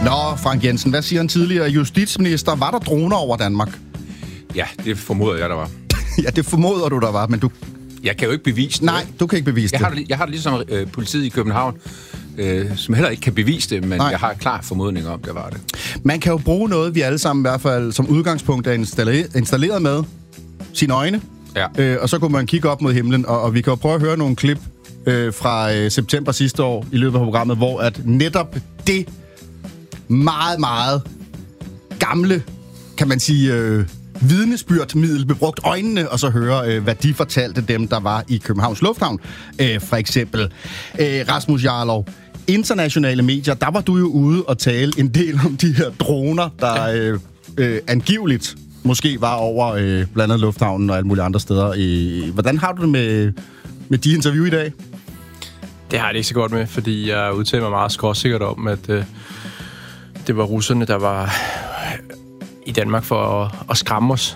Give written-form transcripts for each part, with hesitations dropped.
Nå, Frank Jensen, hvad siger en tidligere justitsminister? Var der droner over Danmark? Ja, det formoder jeg, der var. Ja, det formoder du, der var, men du... Jeg kan jo ikke bevise det. Nej, du kan ikke bevise det. Jeg har det ligesom politiet i København, som heller ikke kan bevise det, men jeg har klar formodning om, det var det. Man kan jo bruge noget, vi alle sammen i hvert fald som udgangspunkt er installeret med. Sine øjne. Ja. Og så kunne man kigge op mod himlen, og vi kan jo prøve at høre nogle klip fra september sidste år i løbet af programmet, hvor at netop det meget, meget gamle, kan man sige, vidnesbyrdmiddel blev brugt øjnene, og så høre, hvad de fortalte dem, der var i Københavns Lufthavn. For eksempel Rasmus Jarlov. Internationale medier, der var du jo ude og tale en del om de her droner, der angiveligt måske var over blandt andet Lufthavnen og alle mulige andre steder. Hvordan har du det med de interview i dag? Det har jeg det ikke så godt med, fordi jeg udtaler mig meget skråsikkert om, at det var russerne, der var i Danmark for at skræmme os.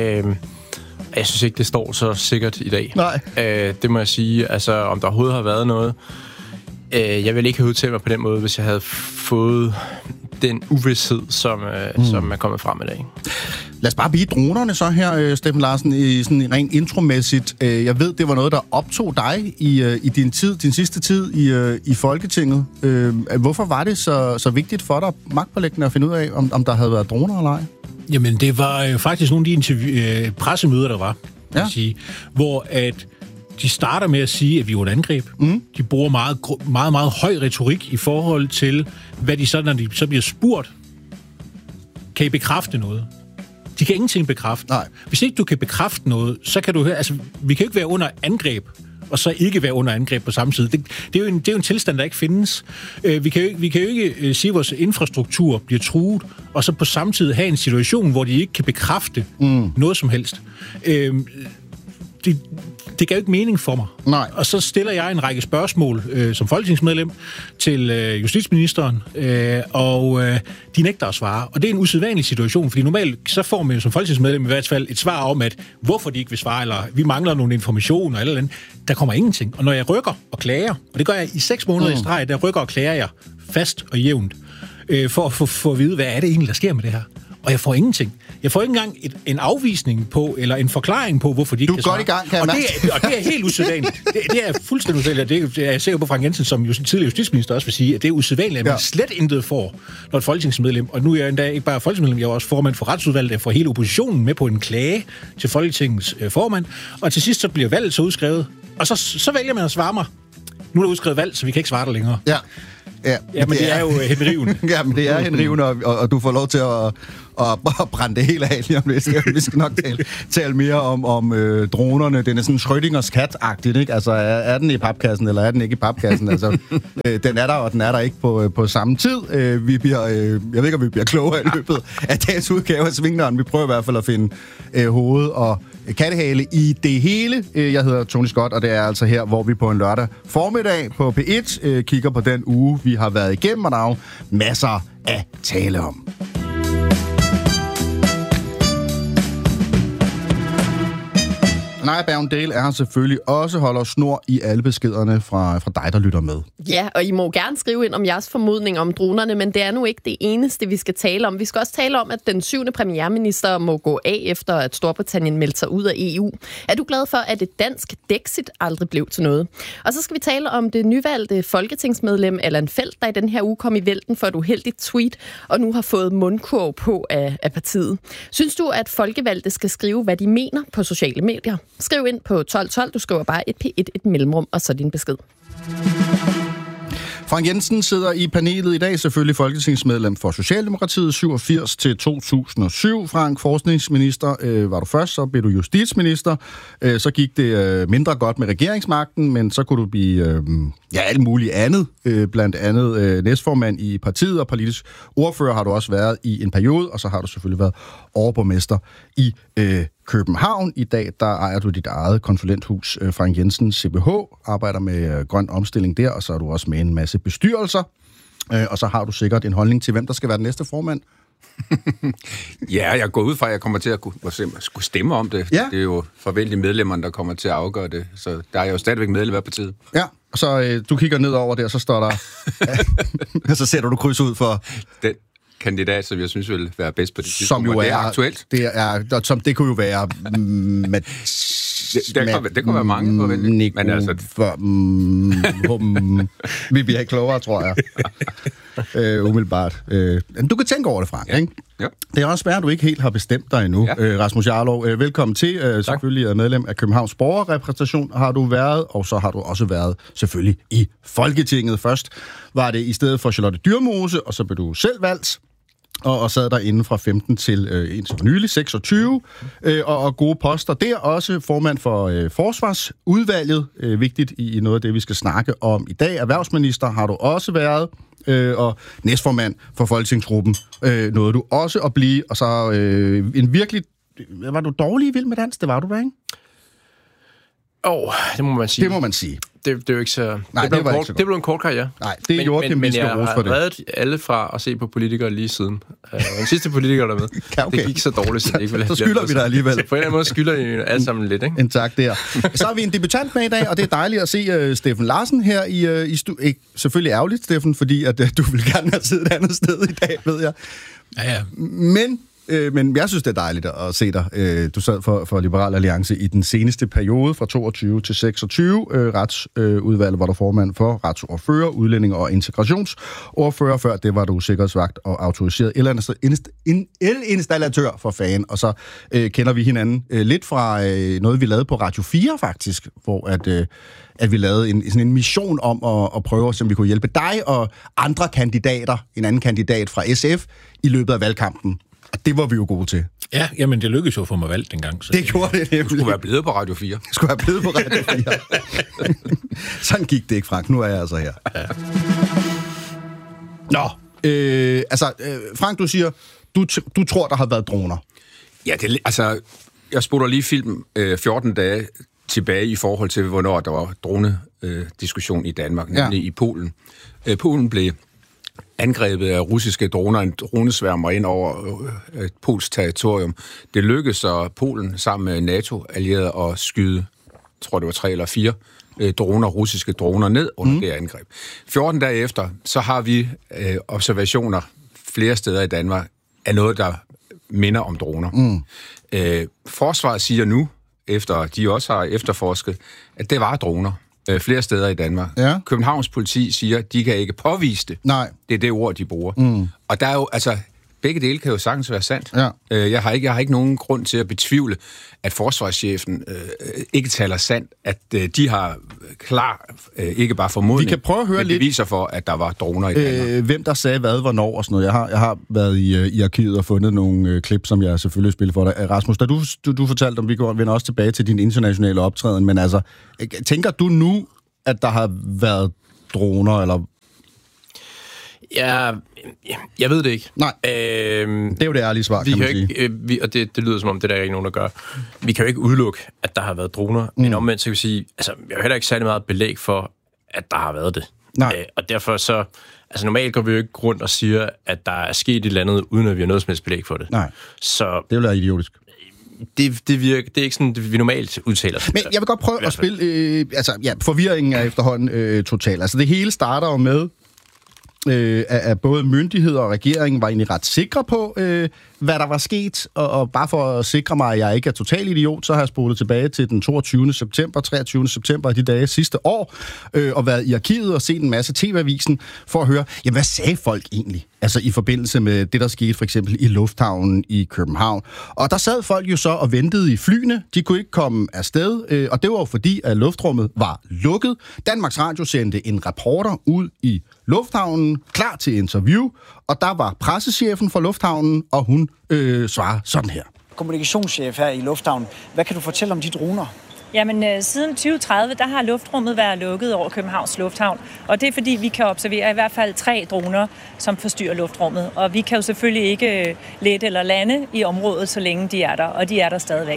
Jeg synes ikke, det står så sikkert i dag. Nej. Det må jeg sige. Altså, om der overhovedet har været noget. Jeg ville ikke have udtalt mig på den måde, hvis jeg havde fået den uvished, som er kommet frem i dag. Lad os bare blive dronerne så her, Steffen Larsen, i sådan rent intromæssigt. Jeg ved, det var noget, der optog dig i din sidste tid i Folketinget. Hvorfor var det så vigtigt for dig, magtpåliggende, at finde ud af, om der havde været droner eller ej? Jamen, det var faktisk nogle af de pressemøder, der var, sige, hvor at de starter med at sige, at vi er et angreb. De bruger meget, meget, meget høj retorik i forhold til, hvad de så, når de så bliver spurgt, kan I bekræfte noget? De kan ingenting bekræfte. Nej. Hvis ikke du kan bekræfte noget, så kan du høre, altså, vi kan jo ikke være under angreb, og så ikke være under angreb på samme tid. Det er jo en tilstand, der ikke findes. Vi kan jo ikke sige, at vores infrastruktur bliver truet, og så på samme tid have en situation, hvor de ikke kan bekræfte noget som helst. Det gav jo ikke mening for mig. Nej. Og så stiller jeg en række spørgsmål som folketingsmedlem til justitsministeren, og de nægter at svare. Og det er en usædvanlig situation, fordi normalt så får man jo som folketingsmedlem i hvert fald et svar om, at hvorfor de ikke vil svare, eller vi mangler nogle informationer, eller andet. Der kommer ingenting. Og når jeg rykker og klager, og det gør jeg i 6 måneder i streg, der rykker og klager jeg fast og jævnt, for at få at vide, hvad er det egentlig, der sker med det her. Og jeg får ingenting. Jeg får ikke engang en afvisning på, eller en forklaring på, hvorfor de ikke kan svare. Du er godt i gang, kan jeg mærke. Og det er helt usædvanligt. Det er fuldstændig usædvanligt. Det er jeg sikker på, Frank Jensen, som tidligere justitsminister også vil sige, at det er usædvanligt, at man slet intet får, når et folketingsmedlem, og nu er jeg endda ikke bare folketingsmedlem, jeg er også formand for retsudvalget, der får hele oppositionen med på en klage til Folketingets formand, og til sidst så bliver valget så udskrevet, og så vælger man at svare mig. Nu er der udskrevet valg, så vi kan ikke svare der længere. Ja, men det er jo henrivende. Ja, men det er henrivende, og du får lov til at brænde det hele af lige om lidt. Vi skal nok tale mere om dronerne. Den er sådan Schrödingers kat-agtigt, ikke? Altså, er den i papkassen, eller er den ikke i papkassen? Altså, den er der, og den er der ikke på samme tid. Jeg ved ikke, om vi bliver klogere i løbet af dagens udgave af Svingdøren. Vi prøver i hvert fald at finde hoved og kattehale i det hele. Jeg hedder Tony Scott, og det er altså her, hvor vi på en lørdag formiddag på P1 kigger på den uge, vi har været igennem, og der er jo masser at tale om. Naja Bergendale er her selvfølgelig også, holder snor i alle beskederne fra dig, der lytter med. Ja, og I må gerne skrive ind om jeres formodning om dronerne, men det er nu ikke det eneste, vi skal tale om. Vi skal også tale om, at den 7. premierminister må gå af, efter at Storbritannien meldte sig ud af EU. Er du glad for, at et dansk Dexit aldrig blev til noget? Og så skal vi tale om det nyvalgte folketingsmedlem Allan Feldt, der i den her uge kom i vælten for et uheldigt tweet, og nu har fået mundkurv på af partiet. Synes du, at folkevalgte skal skrive, hvad de mener på sociale medier? Skriv ind på 1212, du skriver bare et P1, et mellemrum, og så din besked. Frank Jensen sidder i panelet i dag, selvfølgelig folketingsmedlem for Socialdemokratiet, 87 til 2007. Frank, forskningsminister var du først, så blev du justitsminister. Så gik det mindre godt med regeringsmagten, men så kunne du blive alt muligt andet. Blandt andet næstformand i partiet og politisk ordfører har du også været i en periode, og så har du selvfølgelig været overborgmester i København. I dag der ejer du dit eget konsulenthus, Frank Jensen CBH, arbejder med grøn omstilling der, og så er du også med en masse bestyrelser. Og så har du sikkert en holdning til, hvem der skal være den næste formand Ja, jeg går ud fra, at jeg kommer til at skulle stemme om det. Ja. Det er jo forventeligt medlemmerne, der kommer til at afgøre det. Så der er jo stadigvæk medlem af partiet. Ja, og så du kigger ned over der, så står der... så sætter du kryds ud for... Den kandidat, som jeg synes vil være bedst på det tidspunkt. Som jo det er aktuelt. Det kunne jo være... Det kunne være mange forventeligt. Men altså... Vi bliver ikke klogere, tror jeg. Umiddelbart. Du kan tænke over det, Frank, ikke? Ja. Det er også svært, at du ikke helt har bestemt dig endnu. Ja. Rasmus Jarlov, velkommen til. Selvfølgelig er medlem af Københavns Borgerrepræsentation har du været, og så har du også været selvfølgelig i Folketinget. Først var det i stedet for Charlotte Dyrmose, og så blev du selv valgt. Og sad derinde fra 15 til indtil for nylig, 26, og gode poster. Der også formand for Forsvarsudvalget, vigtigt i noget af det, vi skal snakke om i dag. Erhvervsminister har du også været, og næstformand for Folketingsgruppen nåede du også at blive. Og så en virkelig... Var du dårlig i Vild med Dans? Det var du da, ikke? Det må man sige. Det må man sige. Det er jo ikke så... Nej, det blev en kort karriere. Nej, det er Joachim, vi skal rose for det. Men jeg har reddet alle fra at se på politikere lige siden. Den sidste politiker der med. Okay. Det gik så dårligt, så det ikke ville have... Så skylder vi dig alligevel. Så på en eller anden måde skylder I alle sammen lidt, ikke? En tak der. Så har vi en debutant med i dag, og det er dejligt at se Steffen Larsen her i studiet. Selvfølgelig ærgerligt, Steffen, fordi at du vil gerne have siddet et andet sted i dag, ved jeg. Ja. Men jeg synes, det er dejligt at se dig. Du sad for Liberal Alliance i den seneste periode, fra 22 til 26. Retsudvalget var du formand for, retsordfører, udlænding og integrationsordfører. Før det var du sikkerhedsvagt og autoriseret elinstallatør for FAN. Og så kender vi hinanden lidt fra noget, vi lavede på Radio 4 faktisk, hvor at vi lavede sådan en mission om at prøve, om vi kunne hjælpe dig og andre kandidater, en anden kandidat fra SF, i løbet af valgkampen. Og det var vi jo gode til. Ja, jamen det lykkedes jo at få mig valgt dengang. Så det gjorde det nemlig. Skulle være blevet på Radio 4. Skulle være blevet på Radio 4. Sådan gik det ikke, Frank. Nu er jeg altså her. Ja. Nå, Frank, du siger, du tror, der har været droner. Ja, jeg spoler lige film 14 dage tilbage i forhold til, hvornår der var drone-diskussion i Danmark, nemlig i Polen. Polen blev angrebet af russiske droner, en dronesværmer ind over et polsk territorium. Det lykkedes så Polen sammen med NATO-allierede at skyde, jeg tror det var 3 eller 4 russiske droner ned under det angreb. 14 dage efter, så har vi observationer flere steder i Danmark af noget, der minder om droner. Forsvaret siger nu, efter de også har efterforsket, at det var droner flere steder i Danmark. Ja. Københavns politi siger, at de kan ikke påvise det. Nej. Det er det ord, de bruger. Og der er jo, begge dele kan jo sagtens være sandt. Ja. Jeg har ikke nogen grund til at betvivle, at forsvarschefen ikke taler sandt, at de har ikke bare formodning, vi kan prøve at høre men beviser for, at der var droner i Danmark. Hvem der sagde hvad, hvornår og sådan noget. Jeg har været i arkivet og fundet nogle klip, som jeg selvfølgelig spiller for dig. Rasmus, da du fortalte om, vi vender også tilbage til din internationale optræden, men tænker du nu, at der har været droner, eller... Ja, jeg ved det ikke. Nej, det er jo det ærlige svar, kan man sige. Og det lyder som om, det der er ikke nogen, der gør. Vi kan jo ikke udelukke, at der har været droner. Men omvendt, så kan vi sige, vi har heller ikke særlig meget belæg for, at der har været det. Nej. Og derfor så... normalt går vi jo ikke rundt og siger, at der er sket et eller andet, uden at vi har noget som helst belæg for det. Nej, så det vil være idiotisk. Det virker, det er ikke sådan, vi normalt udtaler. Men jeg vil godt prøve at spille... forvirringen er efterhånden total. Det hele starter jo med... at både myndigheder og regeringen var egentlig ret sikre på, hvad der var sket, og bare for at sikre mig, at jeg ikke er total idiot, så har jeg spolet tilbage til den 22. september, 23. september af de dage sidste år, og været i arkivet og set en masse TV-avisen for at høre, hvad sagde folk egentlig? I forbindelse med det, der skete for eksempel i lufthavnen i København. Og der sad folk jo så og ventede i flyene. De kunne ikke komme afsted, og det var jo fordi, at luftrummet var lukket. Danmarks Radio sendte en reporter ud i lufthavnen, klar til interview, og der var pressechefen for lufthavnen, og hun svarer sådan her. Kommunikationschef her i lufthavnen. Hvad kan du fortælle om de droner? Jamen, siden 2030, der har luftrummet været lukket over Københavns Lufthavn. Og det er fordi, vi kan observere i hvert fald 3 droner, som forstyrrer luftrummet. Og vi kan jo selvfølgelig ikke lette eller lande i området, så længe de er der, og de er der stadigvæk.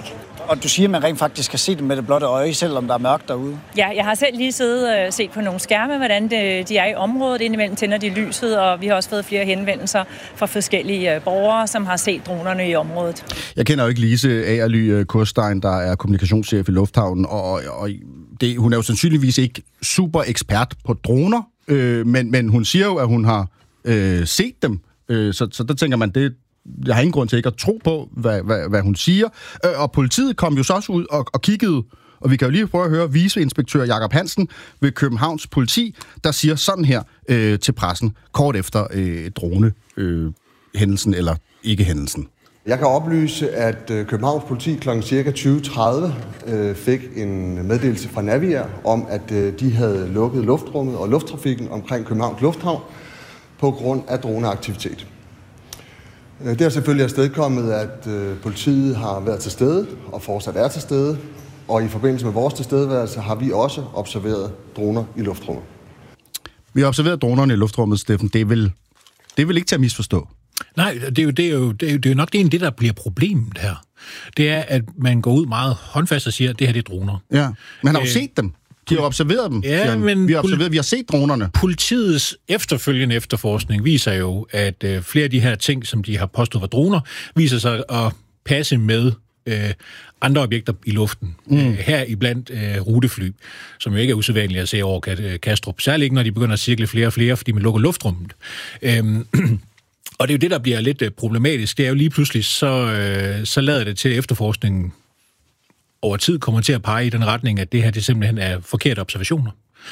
Og du siger, at man rent faktisk kan se dem med det blotte øje, selvom der er mørkt derude? Ja, jeg har selv lige siddet og set på nogle skærme, hvordan de er i området. Indimellem tænder de lyset, og vi har også fået flere henvendelser fra forskellige borgere, som har set dronerne i området. Jeg kender jo ikke Lise Agerly Kurstein, der er kommunikationschef i Lufthavnen, og hun er jo sandsynligvis ikke super ekspert på droner, men hun siger jo, at hun har set dem. Så der tænker man, jeg har ingen grund til ikke at tro på, hvad hun siger. Og politiet kom jo så også ud og kiggede, og vi kan jo lige prøve at høre viceinspektør Jakob Hansen ved Københavns Politi, der siger sådan her til pressen, kort efter drone-hændelsen eller ikke-hændelsen. Jeg kan oplyse, at Københavns Politi kl. ca. 20:30 fik en meddelelse fra Naviair om, at de havde lukket luftrummet og lufttrafikken omkring Københavns Lufthavn på grund af droneaktivitet. Det har selvfølgelig afstedkommet, at politiet har været til stede og fortsat er til stede, og i forbindelse med vores tilstedeværelse har vi også observeret droner i luftrummet. Vi har observeret dronerne i luftrummet, Steffen. Det er vel ikke til at misforstå? Nej, det er jo nok det, der bliver problemet her. Det er, at man går ud meget håndfast og siger, at det her det er droner. Ja, man har jo set dem. De har observeret dem. Ja, men vi har set dronerne. Politiets efterfølgende efterforskning viser jo, at flere af de her ting, som de har påstået var droner, viser sig at passe med andre objekter i luften. Her iblandt rutefly, som jo ikke er usædvanligt at se over Kastrup. Særligt ikke, når de begynder at cirkle flere og flere, fordi man lukker luftrummet. Og det er jo det, der bliver lidt problematisk. Det er jo lige pludselig, så lader det til efterforskningen over tid kommer til at pege i den retning, at det her det simpelthen er forkerte observationer.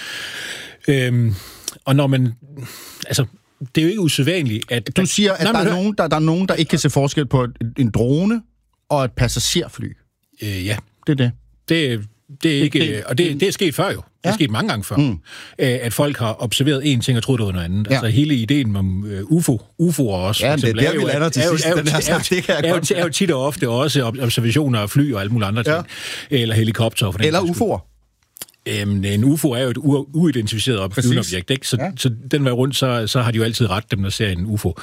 Og når man... Altså, det er jo ikke usædvanligt, at... Du siger, at der er nogen, der ikke kan se forskel på en drone og et passagerfly. Ja. Det er det. Det er ikke... Og det er sket før jo. Det er sket mange gange før. At folk har observeret én ting og troet, det var noget andet. Ja. Altså hele ideen om UFO'er også. Ja, det er der, vi lander til sidst. Det er jo tit og ofte også observationer af fly og alle mulige andre ting. Eller helikopter. Eller UFO'er. En UFO er jo et uidentificeret objekt, ikke? Så den vej rundt, så har de jo altid ret, dem der ser en UFO.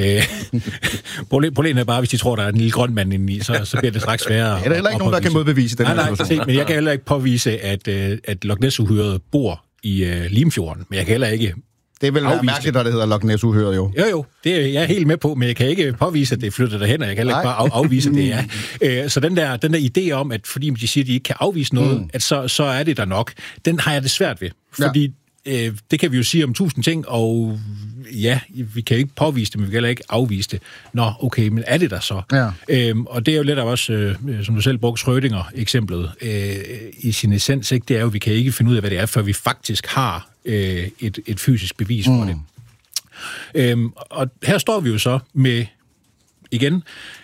Problemet er bare, hvis de tror, der er en lille grøn mand indeni, så bliver det straks sværere. Er der heller ikke nogen, der kan modbevise den her situation? Men jeg kan heller ikke påvise, at Loch Ness-uhyret bor i Limfjorden. Men jeg kan heller ikke... Det er vel mærkeligt, at det hedder Loch Ness-uhyret, jo. Jo, det er jeg helt med på, men jeg kan ikke påvise, at det flytter derhen, og jeg kan heller ikke bare afvise, at det er. Så den der idé om, at fordi de siger, at de ikke kan afvise noget, at så er det der nok, den har jeg det svært ved. Fordi det kan vi jo sige om 1000 ting, og ja, vi kan ikke påvise det, men vi kan heller ikke afvise det. Nå, okay, men er det der så? Ja. Og det er jo lidt af også, som du selv brugte Schrödinger-eksemplet i sin essens, ikke? Det er jo, vi kan ikke finde ud af, hvad det er, før vi faktisk har et fysisk bevis for det. Og her står vi jo så med, igen...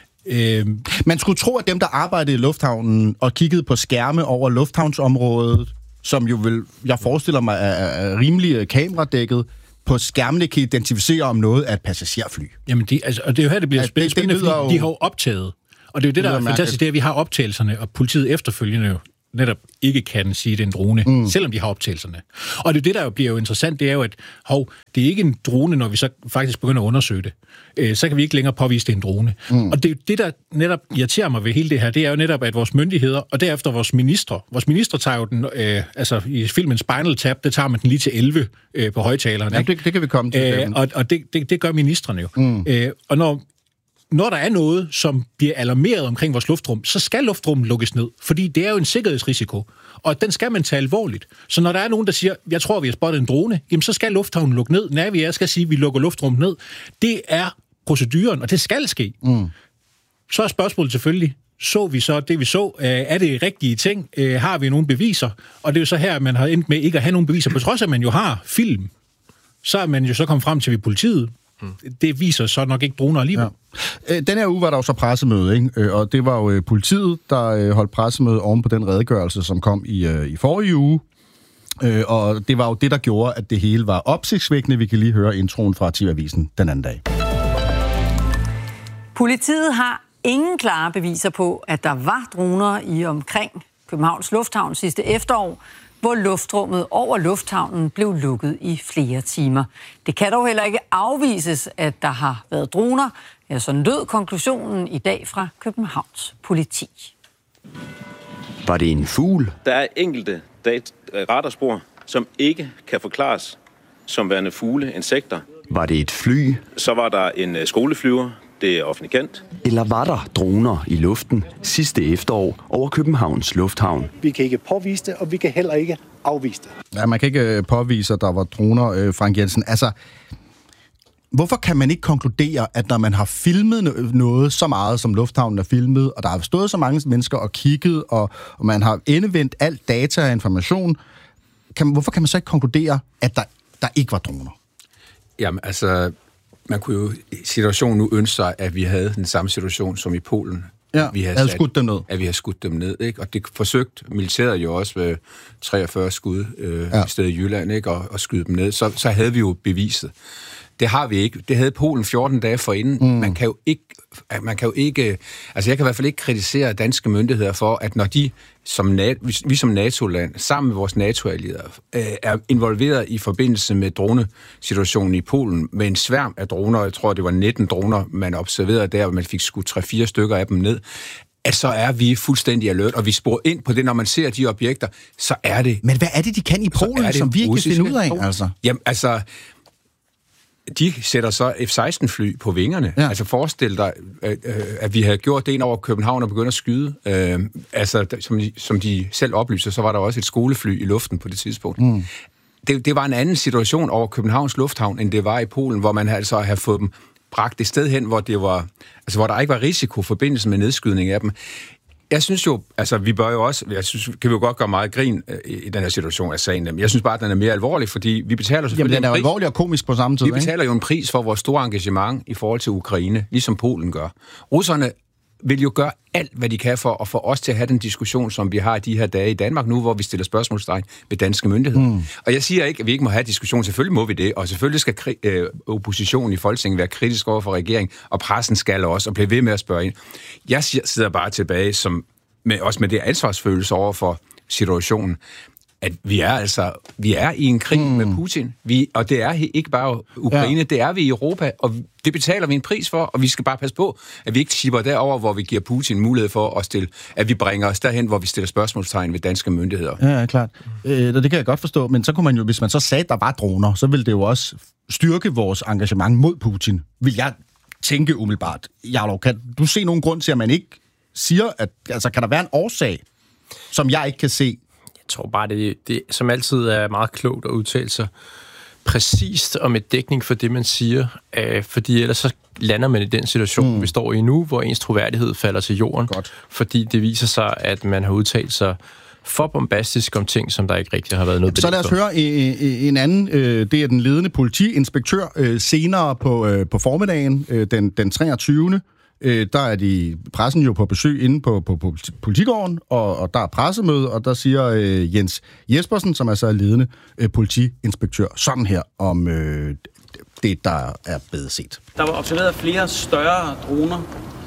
Man skulle tro, at dem, der arbejdede i lufthavnen og kiggede på skærme over lufthavnsområdet, som jo vil, jeg forestiller mig, er rimelig kameradækket, på skærmene kan identificere, om noget er et passagerfly. Jamen, og det er jo her, det bliver spændende, fordi de har jo optaget. Og det er jo det, der er fantastisk, det er, at vi har optagelserne, og politiet efterfølgende jo netop ikke kan sige, det er en drone, selvom de har optagelserne. Og det er det, der jo bliver jo interessant, det er jo, at det er ikke en drone, når vi så faktisk begynder at undersøge det. Så kan vi ikke længere påvise, det er en drone. Og det er jo det, der netop irriterer mig ved hele det her, det er jo netop, at vores myndigheder, og derefter vores ministre tager jo den, altså i filmen Spinal Tap, det tager man den lige til 11 på højtalerne. Ja, det kan vi komme til. Og det gør ministrene jo. Og når der er noget, som bliver alarmeret omkring vores luftrum, så skal luftrummet lukkes ned, fordi det er jo en sikkerhedsrisiko, og den skal man tage alvorligt. Så når der er nogen, der siger, jeg tror, vi har spottet en drone, jamen så skal lufthavnen lukke ned. Naviair skal sige, vi lukker luftrummet ned. Det er proceduren, og det skal ske. Så er spørgsmålet selvfølgelig, så vi så det, vi så? Er det rigtige ting? Har vi nogle beviser? Og det er jo så her, man har endt med ikke at have nogle beviser, på trods af, at man jo har film. Så er man jo så kommet frem til ved politiet. Det viser så nok ikke droner alligevel. Ja. Den her uge var der jo så pressemøde, ikke? Og det var jo politiet, der holdt pressemøde oven på den redegørelse, som kom i forrige uge. Og det var jo det, der gjorde, at det hele var opsigtsvækkende. Vi kan lige høre introen fra TV-avisen den anden dag. Politiet har ingen klare beviser på, at der var droner i omkring Københavns Lufthavn sidste efterår, hvor luftrummet over lufthavnen blev lukket i flere timer. Det kan dog heller ikke afvises, at der har været droner. Ja, sådan lød konklusionen i dag fra Københavns Politi. Var det en fugl? Der er enkelte radarspor, som ikke kan forklares som værende fugle, insekter. Var det et fly? Så var der en skoleflyver. Det er offentligt kendt. Eller var der droner i luften sidste efterår over Københavns Lufthavn? Vi kan ikke påvise det, og vi kan heller ikke afvise det. Ja, man kan ikke påvise, at der var droner, Frank Jensen. Altså, hvorfor kan man ikke konkludere, at når man har filmet noget så meget, som lufthavnen er filmet, og der har stået så mange mennesker og kigget, og man har endevendt alt data og information, hvorfor kan man så ikke konkludere, at der ikke var droner? Jamen, altså, man kunne jo i situationen nu ønske sig, at vi havde den samme situation som i Polen. Ja, vi havde skudt dem ned. At vi havde skudt dem ned, ikke? Og det forsøgte militæret jo også ved 43 skud i stedet i Jylland, ikke? Og skyde dem ned. Så havde vi jo beviset. Det har vi ikke. Det havde Polen 14 dage forinden. Man kan jo ikke... Altså, jeg kan i hvert fald ikke kritisere danske myndigheder for, at når vi som NATO-land, sammen med vores NATO-allierede, er involveret i forbindelse med dronesituationen i Polen, med en sværm af droner, jeg tror, det var 19 droner, man observerede der, og man fik skudt 3-4 stykker af dem ned, at så er vi fuldstændig alert, og vi sporer ind på det, når man ser de objekter, så er det... Men hvad er det, de kan i Polen, som vi ikke kan finde ud af, altså? Jamen, altså... De sætter så F-16-fly på vingerne. Ja. Altså forestil dig, at vi havde gjort det ind over København og begyndt at skyde. Som de selv oplyser, så var der også et skolefly i luften på det tidspunkt. Det var en anden situation over Københavns Lufthavn, end det var i Polen, hvor man altså havde fået dem bragt et sted hen, hvor der ikke var risiko i forbindelse med nedskydning af dem. Jeg synes jo, altså vi bør jo også, kan vi jo godt gøre meget grin i den her situation af sagen, men jeg synes bare, at den er mere alvorlig, fordi vi betaler selvfølgelig den er alvorlig og komisk på samme tid. Vi betaler jo en pris for vores store engagement i forhold til Ukraine, ligesom Polen gør. Russerne vil jo gøre alt, hvad de kan for at få os til at have den diskussion, som vi har i de her dage i Danmark nu, hvor vi stiller spørgsmålstegn ved danske myndigheder. Og jeg siger ikke, at vi ikke må have diskussion. Selvfølgelig må vi det, og selvfølgelig skal oppositionen i Folketinget være kritisk over for regeringen, og pressen skal også, og blive ved med at spørge ind. Jeg sidder bare tilbage også med det ansvarsfølelse over for situationen, at vi er i en krig med Putin. Og det er ikke bare Ukraine, det er vi i Europa, og det betaler vi en pris for, og vi skal bare passe på, at vi ikke chipper derover, hvor vi giver Putin mulighed for at vi bringer os derhen, hvor vi stiller spørgsmålstegn ved danske myndigheder. Ja, klart. Det kan jeg godt forstå, men så kunne man jo, hvis man så sagde, at der var droner, så ville det jo også styrke vores engagement mod Putin. Vil jeg tænke umiddelbart. Jarlov, kan du se nogen grund til, at man ikke siger, at altså, kan der være en årsag, som jeg ikke kan se? Jeg tror bare, det som altid er meget klogt at udtale sig præcist og med dækning for det, man siger, fordi ellers så lander man i den situation, vi står i nu, hvor ens troværdighed falder til jorden, fordi det viser sig, at man har udtalt sig for bombastisk om ting, som der ikke rigtig har været noget belæg for. Så lad os høre en anden, det er den ledende politiinspektør, senere på formiddagen, den 23. Der er pressen jo på besøg inde på Politigården, og der er pressemøde, og der siger Jens Jespersen, som altså er ledende politiinspektør, sådan her om det, der er blevet set. Der var observeret flere større droner.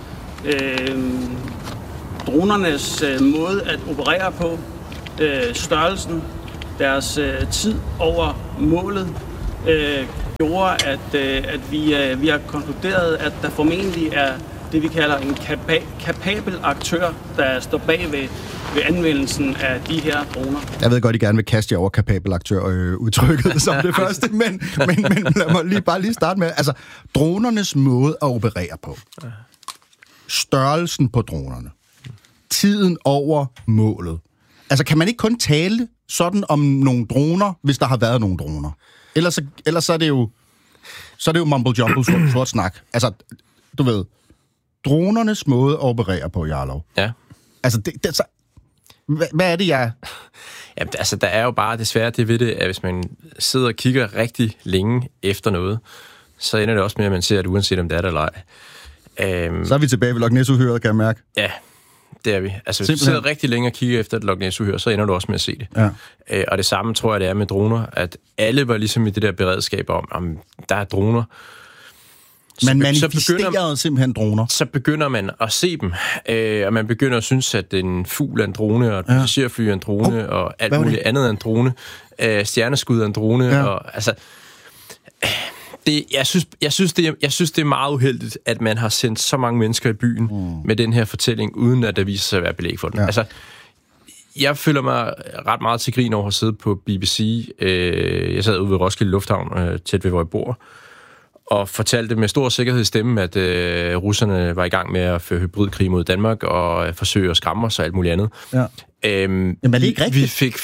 Dronernes måde at operere på, størrelsen, deres tid over målet, gjorde, at vi har konkluderet, at der formentlig er det, vi kalder en kapabel aktør, der står bag ved anvendelsen af de her droner. Jeg ved godt, I gerne vil kaste jer over kapabel aktør udtrykket som det første, men lad mig bare lige starte med, altså dronernes måde at operere på. Størrelsen på dronerne. Tiden over målet. Altså kan man ikke kun tale sådan om nogle droner, hvis der har været nogle droner? Ellers så er det jo mumble jumble sort snak. Altså, du ved, dronernes måde at operere på, Jarlov. Ja. Altså, hvad er det, jeg... Jamen, altså, der er jo bare desværre det ved det, at hvis man sidder og kigger rigtig længe efter noget, så ender det også med, at man ser det, uanset om det er der eller ej. Så er vi tilbage ved Loch Ness-uhyret, kan jeg mærke. Ja, det er vi. Altså, hvis du sidder rigtig længe og kigger efter et Loch Ness-uhyre, så ender du også med at se det. Ja. Og det samme tror jeg, det er med droner, at alle var ligesom i det der beredskab om der er droner. Man manifesterede simpelthen droner. Så begynder man at se dem, og man begynder at synes, at en fugl er en drone, og et passagerfly er en drone, og alt muligt andet er en drone. Stjerneskud er en drone, og altså... Jeg synes, det er meget uheldigt, at man har sendt så mange mennesker i byen med den her fortælling, uden at der viser sig at være belæg for den. Ja. Altså, jeg føler mig ret meget til grin over at sidde på BBC. Jeg sad ude ved Roskilde Lufthavn, tæt ved hvor jeg bor, og fortalte med stor sikkerhed i stemmen, at russerne var i gang med at føre hybridkrig mod Danmark og forsøge at skræmme os og alt muligt andet. Ja. Men er det ikke rigtigt? Vi fik,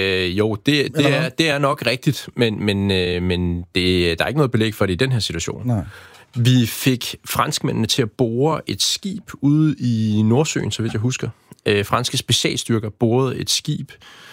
det er nok rigtigt, men der er ikke noget belæg for det i den her situation. Nej. Vi fik franskmændene til at bore et skib ude i Nordsøen, så vidt jeg husker. Franske specialstyrker borede et skib.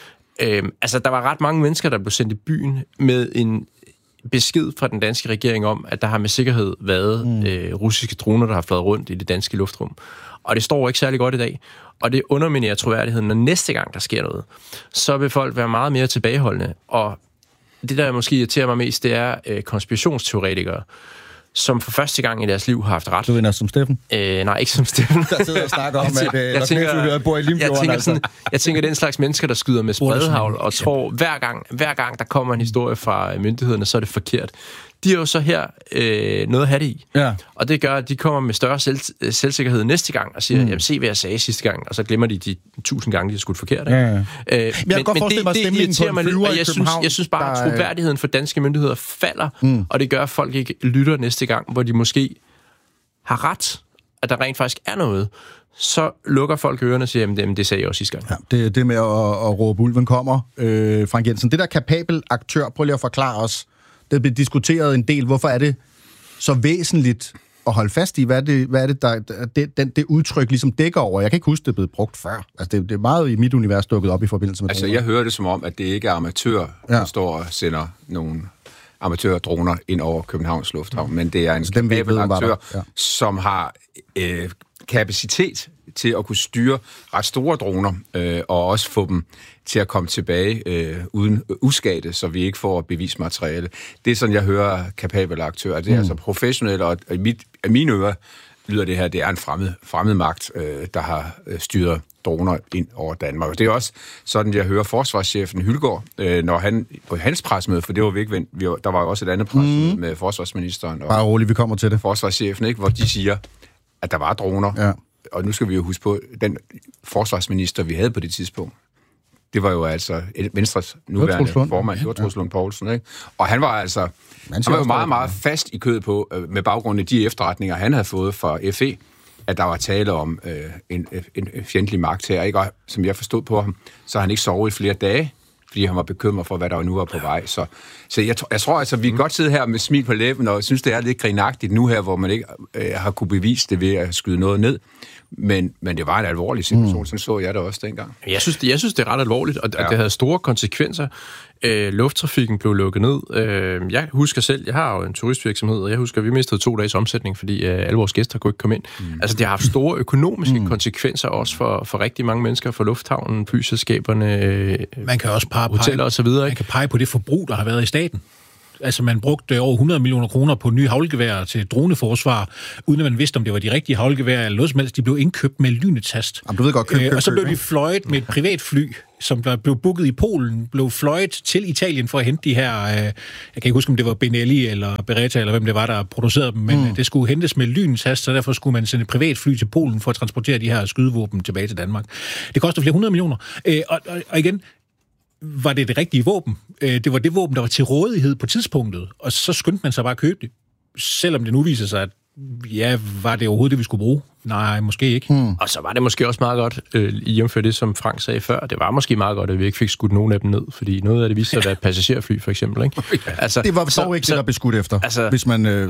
Der var ret mange mennesker, der blev sendt i byen med en besked fra den danske regering om, at der har med sikkerhed været russiske droner, der har fløjet rundt i det danske luftrum. Og det står ikke særlig godt i dag. Og det underminerer troværdigheden, når næste gang der sker noget, så vil folk være meget mere tilbageholdende. Og det, der måske irriterer mig mest, det er konspirationsteoretikere, som for første gang i deres liv har haft ret. Du vinder som Steffen? Nej, ikke som Steffen. Der sidder og snakker om, at bor i Limfjorden. Jeg tænker, den slags mennesker, der skyder med spredhavl, og tror, hver gang der kommer en historie fra myndighederne, så er det forkert. De er jo så her noget at have det i. Ja. Og det gør, at de kommer med større selvsikkerhed næste gang, og siger, jamen se, hvad jeg sagde sidste gang, og så glemmer de 1000 gange, de har skudt forkert. Ja. Men jeg kan godt forestille mig stemningen på en flyver i København. Jeg synes bare, at troværdigheden for danske myndigheder falder, og det gør, at folk ikke lytter næste gang, hvor de måske har ret, at der rent faktisk er noget. Så lukker folk ørerne og siger, jamen det sagde jeg også sidste gang. Ja, det med at råbe ulven kommer, Frank Jensen. Det der kapabel aktør, prøv lige at forklare os. Det bliver diskuteret en del. Hvorfor er det så væsentligt at holde fast i? Hvad er det, der det udtryk ligesom dækker over? Jeg kan ikke huske, det er blevet brugt før. Altså, det er meget i mit univers dukket op i forbindelse med droner. Jeg hører det som om, at det ikke er amatører, der står og sender nogle amatørdroner ind over Københavns Lufthavn, men det er en kapabel aktør, som har kapacitet til at kunne styre ret store droner, og også få dem til at komme tilbage uden uskadte, så vi ikke får bevismateriale. Det er sådan, jeg hører kapabel aktører. Det er altså professionelt, og i mine ører lyder det her, det er en fremmed magt, der har styret droner ind over Danmark. Og det er også sådan, jeg hører forsvarschefen Hylgaard, når han på hans pressemøde, for det var vi ikke der var jo også et andet pressemøde med forsvarsministeren og bare roligt, vi kommer til det. Forsvarschefen, ikke, hvor de siger, at der var droner. Ja. Og nu skal vi jo huske på, den forsvarsminister, vi havde på det tidspunkt, det var jo altså Venstres nuværende formand, Truls Lund Poulsen, ikke? Og han var altså han var jo meget, meget fast i kødet på, med baggrund af de efterretninger, han havde fået fra FE, at der var tale om en fjendtlig magt her, ikke? Og som jeg forstod på ham, så har han ikke sovet i flere dage, fordi han var bekymret for, hvad der nu var på vej. Så jeg tror altså, vi kan godt sidde her med smil på læben, og synes, det er lidt grinagtigt nu her, hvor man ikke har kunne bevise det ved at skyde noget ned. Men det var en alvorlig situation, sådan så jeg det også dengang. Jeg synes, det er ret alvorligt, og det havde store konsekvenser. Lufttrafikken blev lukket ned. Jeg husker selv, jeg har jo en turistvirksomhed, og jeg husker, at vi mistede 2 dages omsætning, fordi alle vores gæster kunne ikke komme ind. Altså, det har haft store økonomiske konsekvenser også for rigtig mange mennesker, for lufthavnen, flyselskaberne, man kan også hoteller og så videre. Man kan pege på det forbrug, der har været i staten. Altså, man brugte over 100 millioner kroner på nye haglgeværer til droneforsvar, uden at man vidste, om det var de rigtige haglgeværer eller noget som helst. De blev indkøbt med lynetast. Jamen, du ved godt, og så blev de fløjet med et privatfly, som blev booket i Polen, blev fløjet til Italien for at hente de her, jeg kan ikke huske, om det var Benelli eller Beretta, eller hvem det var, der producerede dem, men det skulle hentes med lynetast, så derfor skulle man sende et privatfly til Polen for at transportere de her skydevåben tilbage til Danmark. Det koster flere 100 millioner. Og igen, var det rigtige våben? Det var det våben, der var til rådighed på tidspunktet, og så skyndte man sig bare at købe det. Selvom det nu viser sig, at var det overhovedet det, vi skulle bruge? Nej, måske ikke. Og så var det måske også meget godt, i jævnfør det, som Frank sagde før, det var måske meget godt, at vi ikke fik skudt nogen af dem ned, fordi noget af det viste sig at være et passagerfly, for eksempel. Ikke? Altså, det var så ikke det, der blev skudt efter, altså, hvis man, det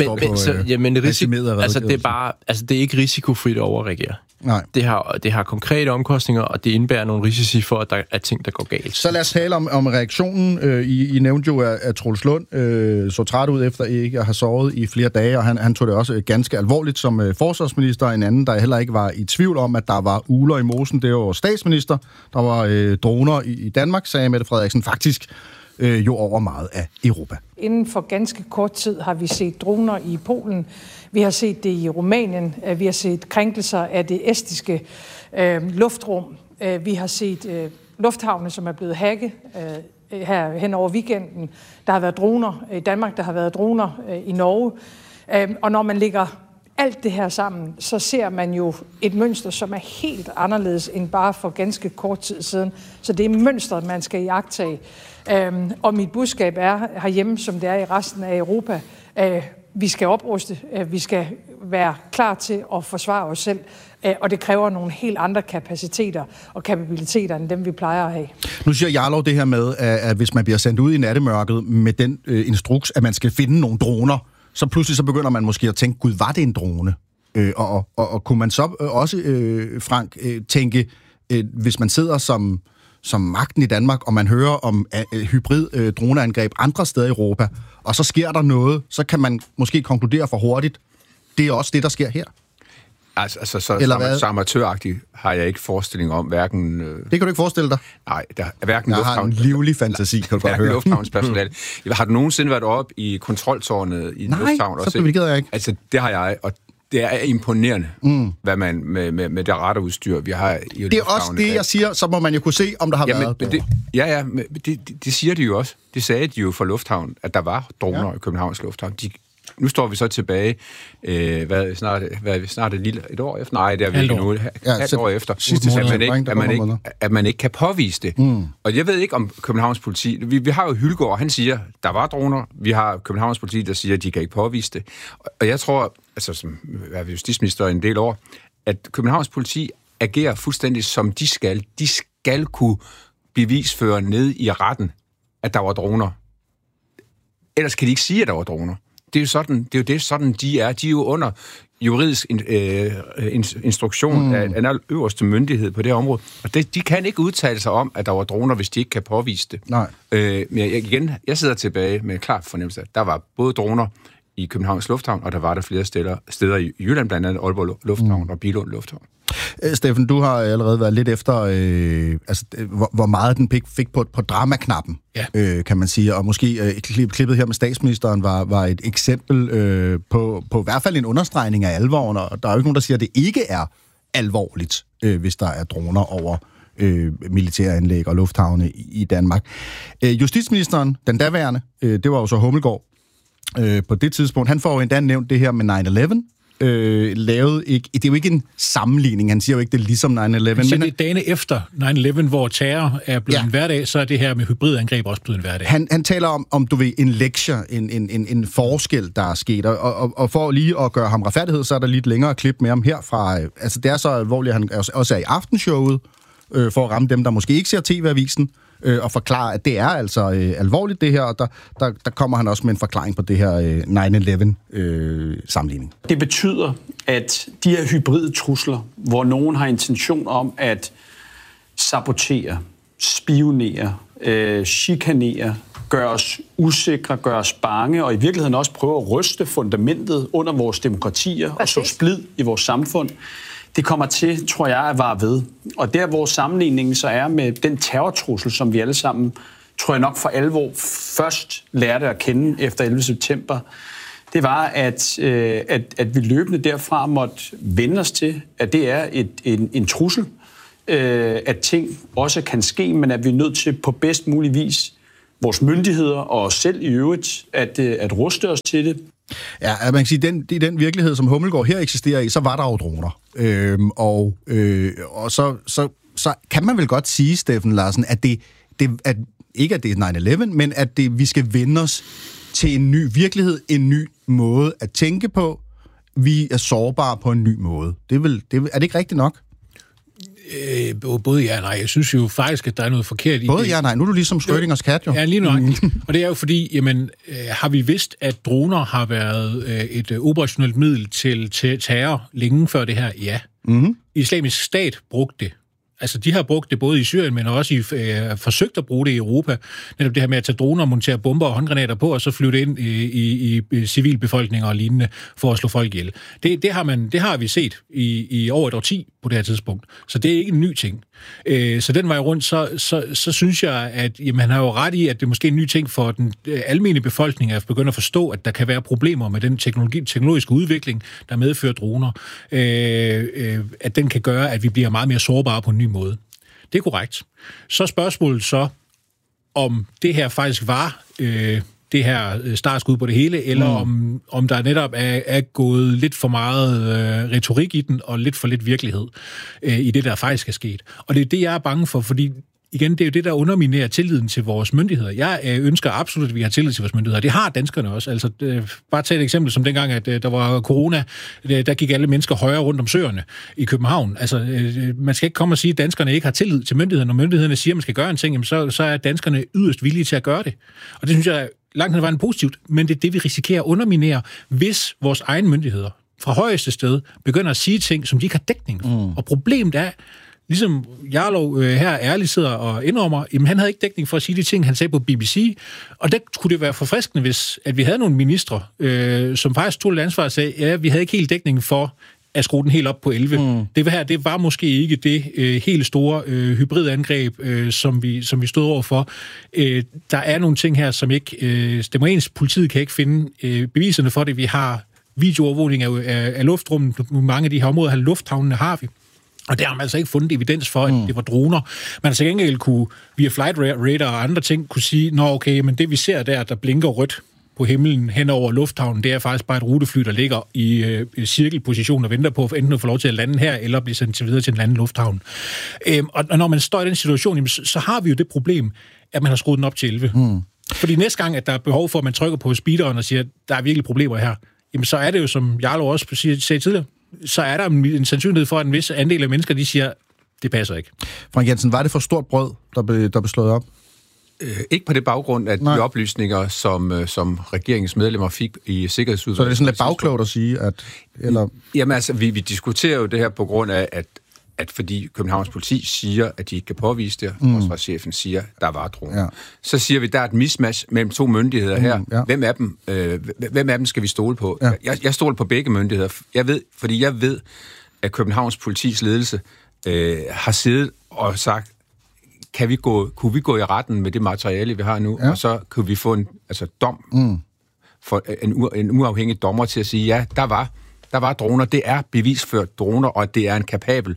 er ikke risikofrit at overreagere. Nej. Det har konkrete omkostninger, og det indebærer nogle risici for, at der er ting, der går galt. Så lad os tale om reaktionen. I nævnte jo, at Truls Lund så træt ud efter ikke at have sovet i flere dage, og han tog det også ganske alvorligt som forsvarsminister. En anden, der heller ikke var i tvivl om, at der var ugler i mosen, det var statsminister. Der var droner i Danmark, sagde Mette Frederiksen, faktisk jo over meget af Europa. Inden for ganske kort tid har vi set droner i Polen. Vi har set det i Rumænien. Vi har set krænkelser af det estiske luftrum. Vi har set lufthavne, som er blevet hacket her hen over weekenden. Der har været droner i Danmark, der har været droner i Norge. Og når man lægger alt det her sammen, så ser man jo et mønster, som er helt anderledes end bare for ganske kort tid siden. Så det er mønstret, man skal iagttage. Og mit budskab er herhjemme, som det er i resten af Europa, vi skal opruste, vi skal være klar til at forsvare os selv, og det kræver nogle helt andre kapaciteter og kapabiliteter, end dem vi plejer at have. Nu siger Jarlov det her med, at hvis man bliver sendt ud i nattemørket med den instruks, at man skal finde nogle droner, så pludselig så begynder man måske at tænke, gud, var det en drone? Og kunne man så også, Frank, tænke, hvis man sidder som magten i Danmark, og man hører om hybrid droneangreb andre steder i Europa, og så sker der noget, så kan man måske konkludere for hurtigt, det er også det, der sker her. Altså så amatøragtigt har jeg ikke forestilling om, hverken... Det kan du ikke forestille dig? Nej, hverken jeg har en livlig fantasi, kan du bare høre. Lufthavnspersonale. Har du nogensinde været op i kontroltårnet i lufthavn? Nej, så privilegeret jeg ikke. Altså, det har jeg, og det er imponerende, hvad man med det radarudstyr, vi har i det er også det, jeg siger, så må man jo kunne se, om der har været. Det siger de jo også. Det sagde de jo for lufthavn, at der var droner i Københavns Lufthavn. Nu står vi så tilbage, snart et år efter? Nej, det er vi ikke nu. Et år efter. At man ikke kan påvise det. Og jeg ved ikke om Københavns politi... Vi har jo Hylgaard, han siger, der var droner. Vi har Københavns politi, der siger, at de kan ikke påvise det. Og jeg tror, altså som justitsminister en del år, at Københavns politi agerer fuldstændig som de skal. De skal kunne bevisføre ned i retten, at der var droner. Ellers kan de ikke sige, at der var droner. Det er jo sådan de er. De er jo under juridisk instruktion af en øverste myndighed på det område. Og de kan ikke udtale sig om, at der var droner, hvis de ikke kan påvise det. Nej. Men jeg sidder tilbage med en klar fornemmelse, at der var både droner i Københavns Lufthavn, og der var der flere steder i Jylland, blandt andet Aalborg Lufthavn og Billund Lufthavn. Steffen, du har allerede været lidt efter, hvor meget den fik på dramaknappen, kan man sige. Og måske klippet her med statsministeren var et eksempel på i hvert fald en understregning af alvoren. Og der er jo ikke nogen, der siger, at det ikke er alvorligt, hvis der er droner over militære anlæg og lufthavne i Danmark. Justitsministeren, den daværende, det var jo så Hummelgaard, på det tidspunkt, han får jo endda nævnt det her med 9/11, lavet ikke... Det er jo ikke en sammenligning, han siger jo ikke, det er ligesom 9/11. Men det er dagene efter 9/11, hvor terror er blevet en hverdag, så er det her med hybridangreb også blevet en hverdag. Han taler om du ved, en lektie, en forskel, der er sket, og for lige at gøre ham retfærdighed, så er der lidt længere klip med ham herfra. Altså, det er så alvorligt, at han også er i aftenshowet, for at ramme dem, der måske ikke ser TV-avisen, og forklare, at det er altså alvorligt det her, og der kommer han også med en forklaring på det her 9/11-sammenligning. Det betyder, at de her hybride trusler, hvor nogen har intention om at sabotere, spionere, chikanere, gøre os usikre, gøre os bange, og i virkeligheden også prøve at ryste fundamentet under vores demokratier og så splid i vores samfund, det kommer til, tror jeg, at vare ved. Og der, hvor sammenligningen så er med den terrortrussel, som vi alle sammen, tror jeg nok for alvor, først lærte at kende efter 11. september, det var, at vi løbende derfra måtte vende os til, at det er en trussel, at ting også kan ske, men at vi er nødt til på bedst mulig vis, vores myndigheder og os selv i øvrigt, at ruste os til det. Ja, man kan sige, i den virkelighed, som Hummelgaard her eksisterer i, så var der jo droner. Og så kan man vel godt sige, Steffen Larsen, at at ikke at det er 9/11, men at vi skal vende os til en ny virkelighed, en ny måde at tænke på. Vi er sårbare på en ny måde. Er det ikke rigtigt nok? Både ja og nej. Jeg synes jo faktisk, at der er noget forkert i både ja og nej. Nu er du ligesom Schrödingers kat, jo. Ja, lige nøjagtigt. Og det er jo fordi, jamen, har vi vidst, at droner har været et operationelt middel til terror længe før det her? Ja. Mm-hmm. Islamisk Stat brugte det. Altså, de har brugt det både i Syrien, men også forsøgt at bruge det i Europa. Netop det her med at tage droner, montere bomber og håndgranater på, og så flyve det ind i civilbefolkninger og lignende, for at slå folk ihjel. Det har vi set i over et årti på det her tidspunkt. Så det er ikke en ny ting. Så den vej rundt, så synes jeg, at man har jo ret i, at det er måske en ny ting for den almene befolkning at begynde at forstå, at der kan være problemer med den teknologiske udvikling, der medfører droner. At den kan gøre, at vi bliver meget mere sårbare på en ny måde. Det er korrekt. Så spørgsmålet så, om det her faktisk var det her startskud på det hele, eller om der netop er gået lidt for meget retorik i den, og lidt for lidt virkelighed i det, der faktisk er sket. Og det er det, jeg er bange for, fordi igen, det er jo det, der underminerer tilliden til vores myndigheder. Jeg ønsker absolut, at vi har tillid til vores myndigheder. Det har danskerne også. Altså, bare tage et eksempel som dengang, at der var corona, der gik alle mennesker højere rundt om søerne i København. Altså, man skal ikke komme og sige, at danskerne ikke har tillid til myndighederne. Når myndighederne siger, at man skal gøre en ting, jamen, så er danskerne yderst villige til at gøre det. Og det synes jeg langt hen ad vejen positivt, men det er det, vi risikerer at underminere, hvis vores egne myndigheder fra højeste sted begynder at sige ting, som de ikke har dækning for. Og problemet er, ligesom Jarlov her ærligt sidder og indrømmer, jamen han havde ikke dækning for at sige de ting, han sagde på BBC. Og der kunne det være forfriskende, hvis at vi havde nogle ministre, som faktisk tog et ansvar og sagde, ja, vi havde ikke helt dækning for at skrue den helt op på 11. Det var måske ikke det helt store hybridangreb, som vi stod overfor. Der er nogle ting her, som ikke stemmer ens. Politiet kan ikke finde beviserne for det. Vi har videoovervågning af luftrummet. Mange af de her områder, lufthavnene har vi. Og der har man altså ikke fundet evidens for, at det var droner. Man har til gengæld kunne, via flight radar og andre ting, kunne sige, nå okay, men det vi ser der blinker rødt på himlen hen over lufthavnen, det er faktisk bare et rutefly, der ligger i cirkelposition og venter på enten at få lov til at lande her, eller blive sendt videre til en anden lufthavn. Og når man står i den situation, så har vi jo det problem, at man har skruet den op til 11. Fordi næste gang, at der er behov for, at man trykker på speederen og siger, at der er virkelig problemer her, jamen så er det jo, som Jarlov også sagde tidligere, så er der en sandsynlighed for, at en vis andel af mennesker, de siger, det passer ikke. Frank Jensen, var det for stort brød, der blev slået op? Ikke på det baggrund af de oplysninger, som regeringens medlemmer fik i Sikkerhedsudvalget. Så det er sådan lidt bagklogt at sige, at... Eller... Jamen altså, vi diskuterer jo det her på grund af, at fordi Københavns politi siger, at de ikke kan påvise det, og forsvarschefen siger, at der var droner. Ja. Så siger vi, at der er et mismatch mellem to myndigheder her. Ja. Hvem af dem skal vi stole på? Ja. Jeg stoler på begge myndigheder. Jeg ved, at Københavns politis ledelse har siddet og sagt, kunne vi gå i retten med det materiale, vi har nu, og så kunne vi få en dom for en uafhængig dommer til at sige, ja, der var droner, det er bevisført droner, og det er en kapabel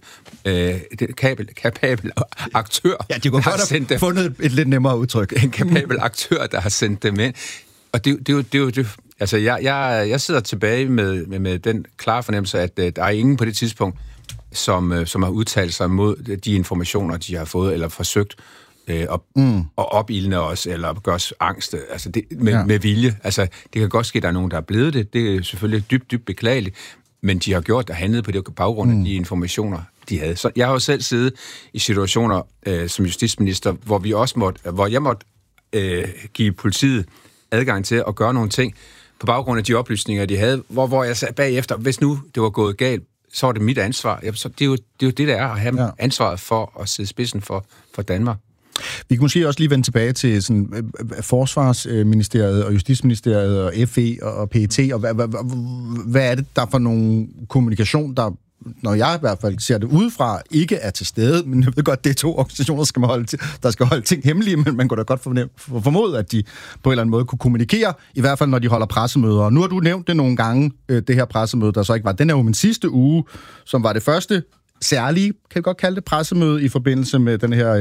aktør. Ja, de kunne godt have fundet et lidt nemmere udtryk. En kapabel aktør, der har sendt dem ind. Og det er jo det. Altså, jeg sidder tilbage med den klare fornemmelse, at der er ingen på det tidspunkt, som har udtalt sig mod de informationer, de har fået, eller forsøgt at opildne os, eller gøre os angste, altså med vilje. Altså, det kan godt ske, at der er nogen, der er blevet det. Det er selvfølgelig dybt beklageligt, men de har gjort og handlet på det baggrund af de informationer, de havde. Så jeg har jo selv siddet i situationer som justitsminister, hvor jeg måtte give politiet adgang til at gøre nogle ting på baggrund af de oplysninger, de havde, hvor jeg sagde bagefter, hvis nu det var gået galt, så var det mit ansvar. Så det er jo det, der er at have ansvaret for at sidde spidsen for Danmark. Vi kan måske også lige vende tilbage til sådan, Forsvarsministeriet og Justitsministeriet og FE og PET, og hvad er det, der for nogle kommunikation, der, når jeg i hvert fald ser det udefra, ikke er til stede, men jeg ved godt, det er to organisationer, der skal holde ting hemmelige, men man kunne da godt formode, at de på en eller anden måde kunne kommunikere, i hvert fald når de holder pressemøder. Og nu har du nævnt det nogle gange, det her pressemøde, der så ikke var. Den er jo min sidste uge, som var det første særlige, kan vi godt kalde det, pressemøde i forbindelse med den her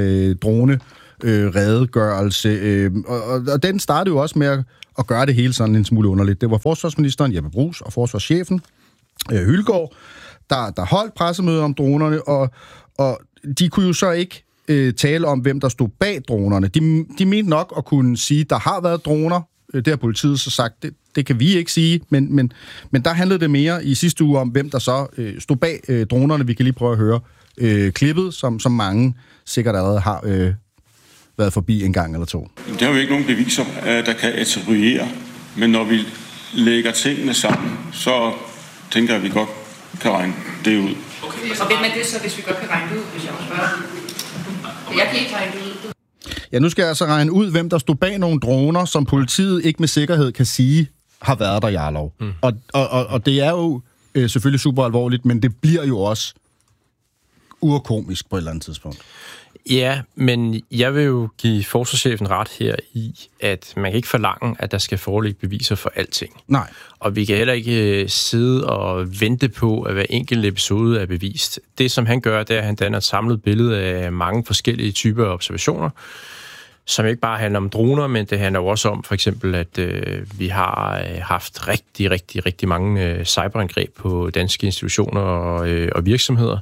drone-redegørelse. Og den startede jo også med at gøre det hele sådan en smule underligt. Det var forsvarsministeren Jeppe Bruus og forsvarschefen Hylgaard, der holdt pressemøde om dronerne, og de kunne jo så ikke tale om, hvem der stod bag dronerne. De mente nok at kunne sige, at der har været droner. Det har politiet så sagt, det kan vi ikke sige, men der handlede det mere i sidste uge om, hvem der så stod bag dronerne. Vi kan lige prøve at høre klippet, som mange sikkert allerede har været forbi en gang eller to. Der er jo ikke nogen beviser, der kan attribuere, men når vi lægger tingene sammen, så tænker jeg, at vi godt kan regne det ud. Okay, og hvem er det så, hvis vi godt kan regne det ud, hvis jeg må spørge? Jeg kan ikke regne det ud. Ja, nu skal jeg altså regne ud, hvem der stod bag nogle droner, som politiet ikke med sikkerhed kan sige, har været der, Jarlov. Og det er jo selvfølgelig super alvorligt, men det bliver jo også urkomisk på et eller andet tidspunkt. Ja, men jeg vil jo give forsvarschefen ret her i, at man kan ikke forlange, at der skal foreligge beviser for alting. Nej. Og vi kan heller ikke sidde og vente på, at hver enkelt episode er bevist. Det, som han gør, det er, at han danner et samlet billede af mange forskellige typer af observationer, som ikke bare handler om droner, men det handler også om for eksempel, at vi har haft rigtig mange cyberangreb på danske institutioner og virksomheder.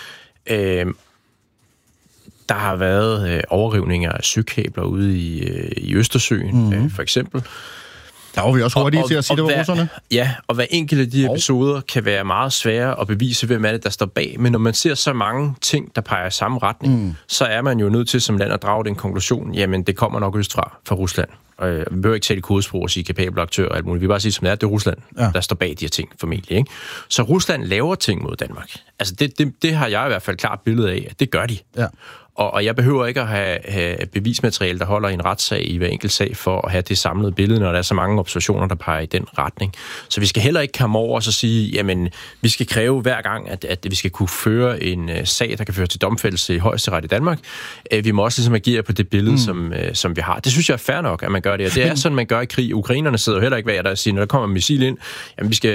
Der har været overrivninger af søkabler ude i Østersøen, for eksempel. Der var vi også hurtige til at sige, det var russerne. Ja, og hver enkelt af de episoder kan være meget svære at bevise, hvem er det, der står bag. Men når man ser så mange ting, der peger i samme retning, så er man jo nødt til som land at drage den konklusion, jamen det kommer nok østfra, fra Rusland. Vi behøver ikke tale kodesprog og sige kapabel aktør og alt muligt. Vi bare sige, som det er Rusland, der står bag de her ting, formentlig. Ikke? Så Rusland laver ting mod Danmark. Altså det har jeg i hvert fald klart billede af, at det gør de. Ja. Og jeg behøver ikke at have bevismateriale, der holder i en retssag i hver enkelt sag, for at have det samlede billede, når der er så mange observationer, der peger i den retning. Så vi skal heller ikke komme over og så sige, jamen, vi skal kræve hver gang, at vi skal kunne føre en sag, der kan føre til domfældelse i højesteret i Danmark. Vi må også ligesom agere på det billede, som vi har. Det synes jeg er fair nok, at man gør det. Og det er sådan, man gør i krig. Ukrainerne sidder jo heller ikke ved, der siger, når der kommer en missil ind, jamen, vi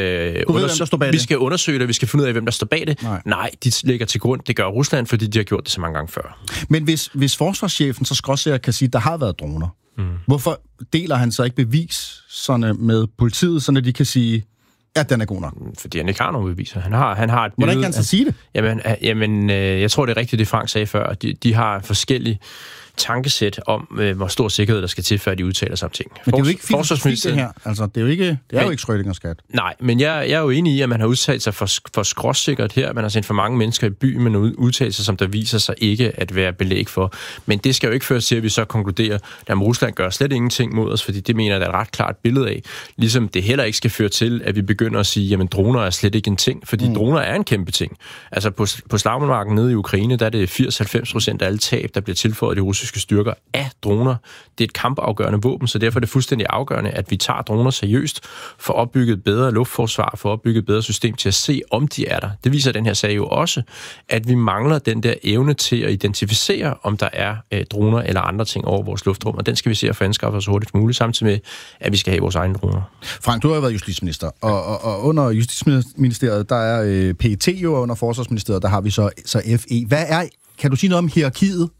skal undersøge det, vi skal finde ud af, hvem der står bag det. Nej, de ligger til grund. Det gør Rusland, fordi de har gjort det så mange gange før. Men hvis forsvarschefen så skråsikker kan sige, at der har været droner, hvorfor deler han så ikke beviserne med politiet, så de kan sige, at den er god nok? Fordi han ikke har nogen beviser. Han har et billede. Hvordan kan han så sige det? Jamen, jeg tror, det er rigtigt, det Frank sagde før. De har forskellige tankesæt om, hvor stor sikkerhed der skal til, før de udtaler sig om ting. Men det er jo ikke filosofi, det her. Altså, det er jo ikke Schrödingers skat. Nej, men jeg er jo enig i, at man har udtalt sig for skråsikkert her. Man har sendt for mange mennesker i byen med nogle udtalelser, som der viser sig ikke at være belæg for. Men det skal jo ikke føre til, at vi så konkluderer, at Rusland gør slet ingenting mod os, fordi det mener jeg, der er et ret klart billede af. Ligesom det heller ikke skal føre til, at vi begynder at sige, jamen droner er slet ikke en ting, fordi droner er en kæmpe ting. Altså på slagmarken nede i Ukraine, der er det 80-90% af alle tab, der bliver tilføjet de russiske styrker af droner. Det er et kampafgørende våben, så derfor er det fuldstændig afgørende, at vi tager droner seriøst, for opbygget bedre luftforsvar, for opbygget bedre system til at se, om de er der. Det viser den her sag jo også, at vi mangler den der evne til at identificere, om der er droner eller andre ting over vores luftrum, og den skal vi se at få anskaffet os hurtigt muligt, samtidig med, at vi skal have vores egne droner. Frank, du har jo været justitsminister, og under Justitsministeriet, der er PET jo, og under Forsvarsministeriet, der har vi så FE. Kan du sige noget om hierarkiet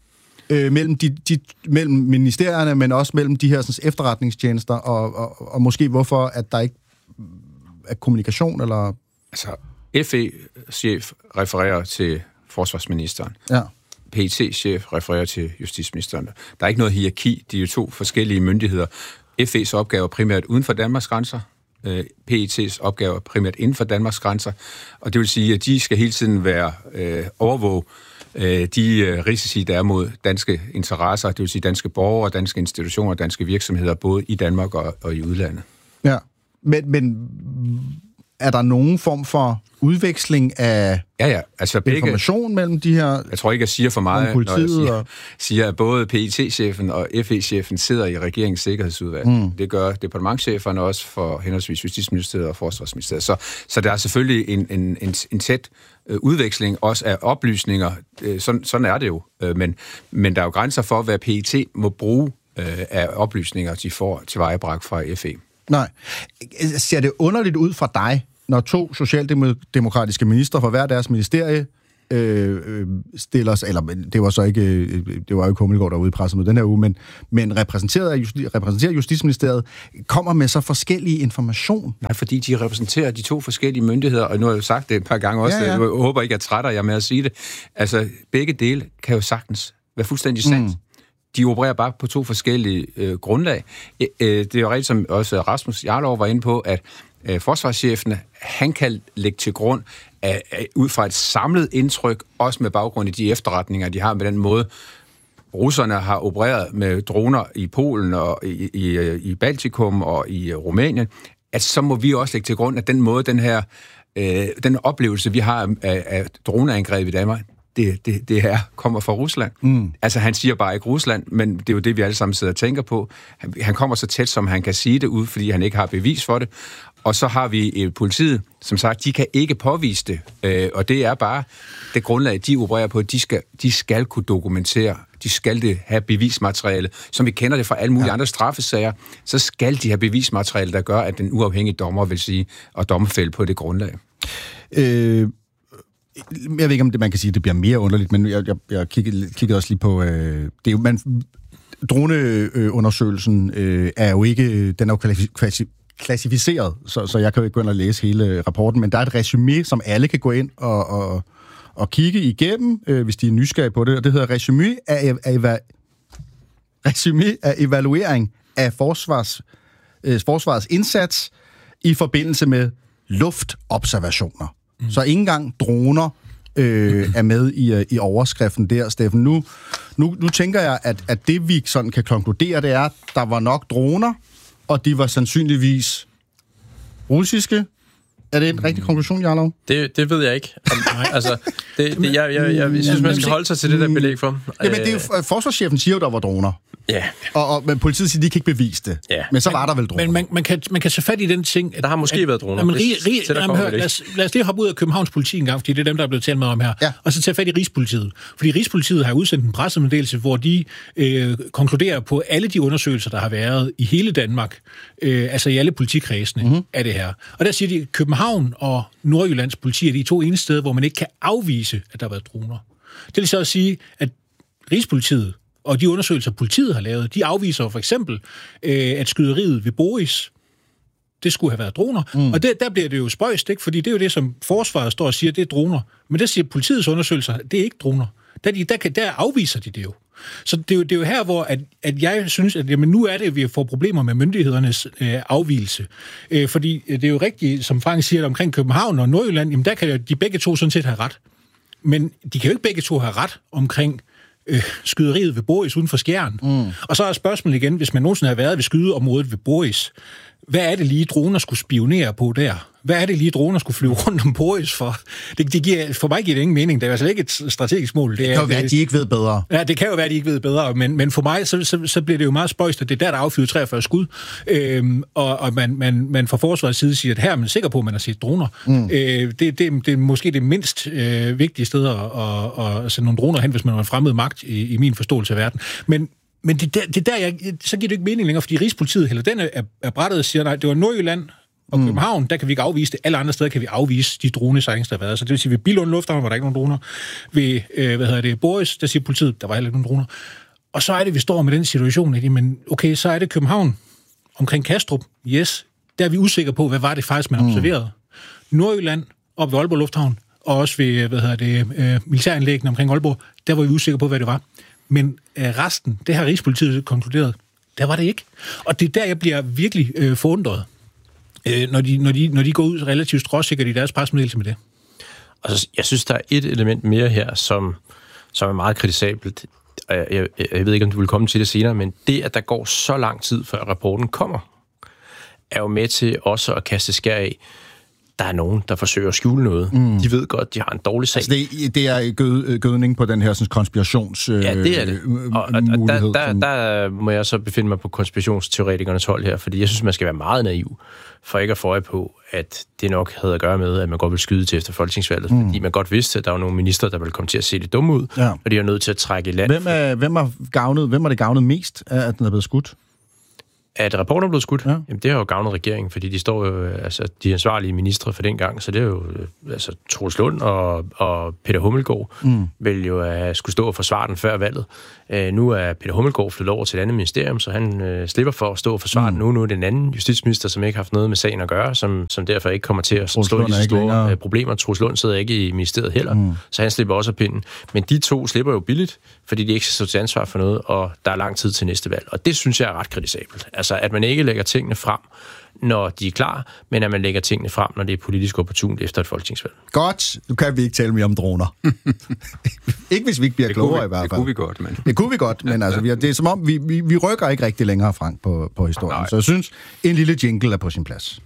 mellem ministerierne, men også mellem de her sådan, efterretningstjenester, og måske hvorfor, at der ikke er kommunikation, eller... Altså, FE-chef refererer til forsvarsministeren. Ja. PET-chef refererer til justitsministeren. Der er ikke noget hierarki, de er jo to forskellige myndigheder. FE's opgave er primært uden for Danmarks grænser, PET's opgave er primært inden for Danmarks grænser, og det vil sige, at de skal hele tiden være overvåge de risici, der er mod danske interesser, det vil sige danske borgere, danske institutioner, danske virksomheder, både i Danmark og i udlandet. Ja, men er der nogen form for udveksling af altså information mellem de her... Jeg tror ikke, jeg siger for meget, når jeg siger, at både PET-chefen og FE-chefen sidder i regeringens sikkerhedsudvalg. Det gør departementscheferne også for henholdsvis Justitsministeriet og Forsvarsministeriet. Så der er selvfølgelig en tæt udveksling også af oplysninger. Sådan er det jo. Men der er jo grænser for, hvad PET må bruge af oplysninger, de får tilvejebragt fra FE. Nej. Ser det underligt ud fra dig, når to socialdemokratiske ministre fra hver deres ministerie stiller sig, eller det var så ikke, det var jo Hummelgaard derude i pressemødet den her uge, men repræsenterer Justitsministeriet, kommer med så forskellige information? Nej, fordi de repræsenterer de to forskellige myndigheder, og nu har jeg jo sagt det et par gange også, jeg håber ikke, jeg trætter jer med at sige det. Altså, begge dele kan jo sagtens være fuldstændig sandt. De opererer bare på to forskellige grundlag. Det er jo rigtigt, som også Rasmus Jarlov var inde på, at forsvarschefen, han kan lægge til grund ud fra et samlet indtryk, også med baggrund i de efterretninger, de har med den måde. Russerne har opereret med droner i Polen og i Baltikum og i Rumænien, at så må vi også lægge til grund, at den måde, den oplevelse, vi har af droneangreb i Danmark, det her kommer fra Rusland. Altså, han siger bare ikke Rusland, men det er jo det, vi alle sammen sidder og tænker på. Han kommer så tæt, som han kan sige det ud, fordi han ikke har bevis for det. Og så har vi politiet, som sagt, de kan ikke påvise det. Og det er bare det grundlag, de opererer på. De skal kunne dokumentere. De skal have bevismateriale. Som vi kender det fra alle mulige andre straffesager, så skal de have bevismateriale, der gør, at den uafhængige dommer vil sige, og dommerfælde på det grundlag. Jeg ved ikke, om det man kan sige, at det bliver mere underligt, men jeg kiggede også lige på... det er jo, droneundersøgelsen er jo ikke... Den er jo klassificeret, så jeg kan jo ikke gå ind og læse hele rapporten, men der er et resumé, som alle kan gå ind og kigge igennem, hvis de er nysgerrige på det, og det hedder resumé af evaluering af forsvarets indsats i forbindelse med luftobservationer. Så ikke engang droner er med i overskriften der, Steffen. Nu tænker jeg, at det vi sådan kan konkludere, det er, at der var nok droner, og de var sandsynligvis russiske. Er det en rigtig konklusion, Jarlov? Det ved jeg ikke. Altså, jeg synes, man skal holde sig til det der belæg for. Jamen, det er jo, forsvarschefen siger jo, der var droner. Ja. Men politiet siger, de kan ikke bevise det. Ja. Men så var der vel droner. Men man kan tage fat i den ting... Der har måske været droner. Lad os lige hoppe ud af Københavns politi en gang, fordi det er dem, der er blevet talt med om her. Ja. Og så tage fat i Rigspolitiet. Fordi Rigspolitiet har udsendt en pressemeddelelse, hvor de konkluderer på alle de undersøgelser, der har været i hele Danmark, altså i alle politikredsene af det her. Og der siger de, at København og Nordjyllands politi er de to eneste steder, hvor man ikke kan afvise, at der har været droner. Det vil så at sige, at Rigspolitiet og de undersøgelser, politiet har lavet, de afviser for eksempel, at skyderiet ved Boris, det skulle have været droner. Og der bliver det jo spøjst, ikke? Fordi det er jo det, som forsvaret står og siger, det er droner. Men der siger politiets undersøgelser, det er ikke droner. Der afviser de det jo. Så det er jo her, hvor at jeg synes, at jamen, nu er det, at vi får problemer med myndighedernes afvigelse. Fordi det er jo rigtigt, som Frank siger, omkring København og Nordjylland, jamen der kan de begge to sådan set have ret. Men de kan jo ikke begge to have ret omkring skyderiet ved Boris uden for Skjern. Og så er spørgsmålet igen, hvis man nogensinde har været ved skydeområdet ved Boris, hvad er det lige, droner skulle spionere på der? Hvad er det lige, droner skulle flyve rundt om Boris for? For mig giver det ingen mening. Det er altså ikke et strategisk mål. Det kan jo være, at de ikke ved bedre. Ja, det kan jo være, at de ikke ved bedre. Men for mig, så bliver det jo meget spøjst, at det er der affyret 43 skud. Og man fra forsvarets side siger, at her er man sikker på, at man har set droner. Det er måske det mindst vigtige sted at sende nogle droner hen, hvis man har en fremmed magt i min forståelse af verden. Men det der, så giver det ikke mening længere, fordi Rigspolitiet heller den er brættet og siger, nej, det var Nordjylland og København, der kan vi ikke afvise det. Alle andre steder kan vi afvise de dronesejlings, der har været. Så det vil sige, ved Billund Lufthavn var der ikke nogen droner. Ved, Boris, der siger politiet, der var heller ikke nogen droner. Og så er det, vi står med den situation, at men okay, så er det København omkring Kastrup. Yes, der er vi usikre på, hvad var det faktisk, man observerede. Nordjylland op ved Aalborg Lufthavn, og også ved, militæranlæggene omkring Aalborg, der var vi usikre på, hvad det var. Men resten, det har Rigspolitiet konkluderet, der var det ikke. Og det er der, jeg bliver virkelig forundret, når de går ud relativt skråsikkert i deres pressemeddelelse med det. Altså, jeg synes, der er et element mere her, som er meget kritisabelt. Jeg ved ikke, om du vil komme til det senere, men det, at der går så lang tid, før rapporten kommer, er jo med til også at kaste skær af. Der er nogen, der forsøger at skjule noget. De ved godt, de har en dårlig sag. Altså det er gødning på den her sådan, konspirations ja, det er det. Og der må jeg så befinde mig på konspirationsteoretikernes hold her, fordi jeg synes, man skal være meget naiv, for ikke at få øje på, at det nok havde at gøre med, at man godt vil skyde til efter folketingsvalget, fordi man godt vidste, at der var nogle minister, der ville komme til at se lidt dumme ud, og de er nødt til at trække i land. Hvem har det gavnet mest af, at den er blevet skudt? At rapporten er blevet skudt? Ja. Jamen, det har jo gavnet regeringen, fordi de står jo, altså, de ansvarlige ministre for den gang, så det er jo, altså, Troels Lund og Peter Hummelgaard vil jo skulle stå og forsvare den før valget. Nu er Peter Hummelgaard flyttet over til et andet ministerium, så han slipper for at stå og forsvare den. Nu er det en anden justitsminister, som ikke har haft noget med sagen at gøre, som derfor ikke kommer til at stå i de store problemer. Troels Lund sidder ikke i ministeriet heller, så han slipper også af pinden. Men de to slipper jo billigt, fordi de ikke skal stå til ansvar for noget, og der er lang tid til næste valg. Og det synes jeg er ret kritisabelt. Altså, at man ikke lægger tingene frem, når de er klar, men at man lægger tingene frem, når det er politisk opportunt efter et folketingsvalg. Godt. Nu kan vi ikke tale mere om droner. Ikke hvis vi ikke bliver klogere i hvert fald. Det kunne vi godt, men... Det kunne vi godt, men altså, det er som om, vi rykker ikke rigtig længere frem på historien. Nej. Så jeg synes, en lille jingle er på sin plads.